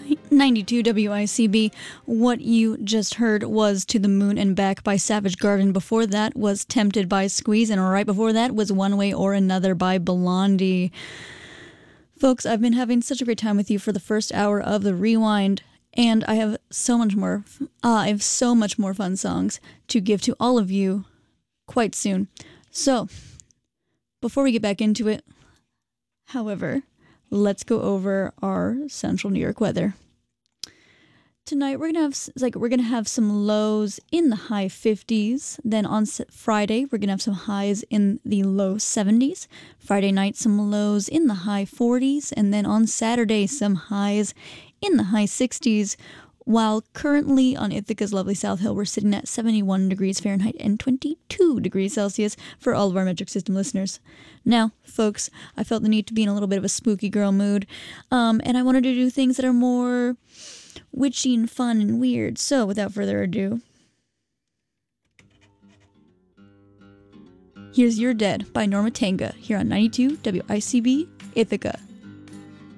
92 WICB. What you just heard was To the Moon and Back by Savage Garden. Before that was Tempted by Squeeze, and right before that was One Way or Another by Blondie. Folks, I've been having such a great time with you for the first hour of the Rewind, and I have so much more. I have so much more fun songs to give to all of you quite soon. So, before we get back into it, however, let's go over our central New York weather. Tonight we're gonna have some lows in the high 50s. Then on Friday we're gonna have some highs in the low 70s. Friday night some lows in the high 40s, and then on Saturday some highs in the high 60s. While currently on Ithaca's lovely South Hill we're sitting at 71 degrees Fahrenheit and 22 degrees Celsius for all of our metric system listeners. Now, folks, I felt the need to be in a little bit of a spooky girl mood, and I wanted to do things that are more witchy and fun and weird. So, without further ado, here's You're Dead by Norma Tanga here on 92 WICB Ithaca.